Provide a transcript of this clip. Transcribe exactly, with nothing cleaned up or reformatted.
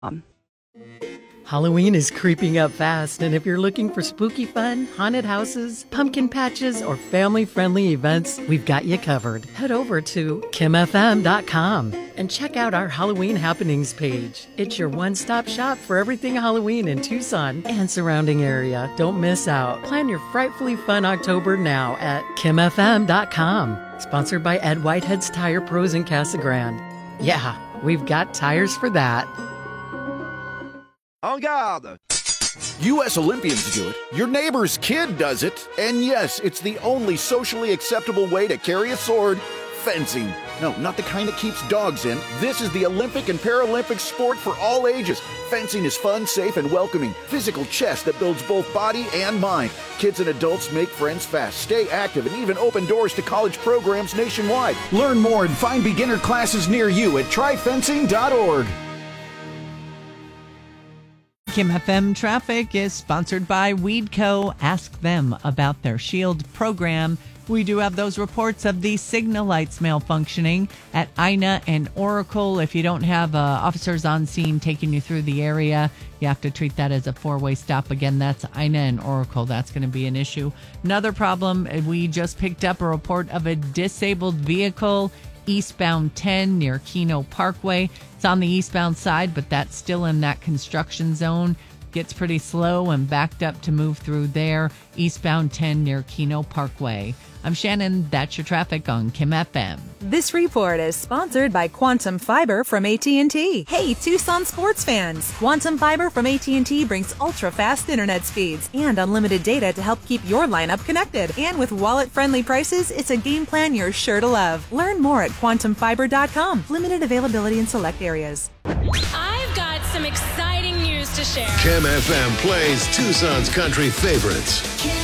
Um, Halloween is creeping up fast, and if you're looking for spooky fun, haunted houses, pumpkin patches, or family-friendly events, we've got you covered. Head over to kim f m dot com and check out our Halloween happenings page. It's your one-stop shop for everything Halloween in Tucson and surrounding area. Don't miss out. Plan your frightfully fun October now at kim f m dot com. Sponsored by Ed Whitehead's Tire Pros in Casa Grande. Yeah, we've got tires for that. En garde! U S Olympians do it, your neighbor's kid does it, and yes, it's the only socially acceptable way to carry a sword, fencing. No, not the kind that keeps dogs in. This is the Olympic and Paralympic sport for all ages. Fencing is fun, safe, and welcoming. Physical chess that builds both body and mind. Kids and adults make friends fast, stay active, and even open doors to college programs nationwide. Learn more and find beginner classes near you at try fencing dot org. Kim F M Traffic is sponsored by Weedco. Ask them about their SHIELD program. We do have those reports of the signal lights malfunctioning at Ina and Oracle. If you don't have uh, officers on scene taking you through the area, you have to treat that as a four-way stop. Again, that's Ina and Oracle. That's going to be an issue. Another problem, we just picked up a report of a disabled vehicle eastbound ten near Keno Parkway. It's on the eastbound side, but that's still in that construction zone. Gets pretty slow and backed up to move through there. Eastbound ten near Keno Parkway. I'm Shannon. That's your traffic on Kim F M. This report is sponsored by Quantum Fiber from A T and T. Hey, Tucson sports fans! Quantum Fiber from A T and T brings ultra-fast internet speeds and unlimited data to help keep your lineup connected. And with wallet-friendly prices, it's a game plan you're sure to love. Learn more at quantum fiber dot com. Limited availability in select areas. I've got some exciting news to share. Kim F M plays Tucson's country favorites.